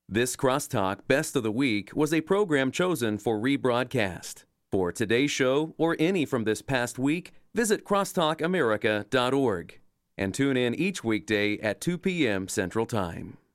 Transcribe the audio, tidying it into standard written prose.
This Crosstalk Best of the Week was a program chosen for rebroadcast. For today's show or any from this past week, visit crosstalkamerica.org and tune in each weekday at 2 p.m. Central Time.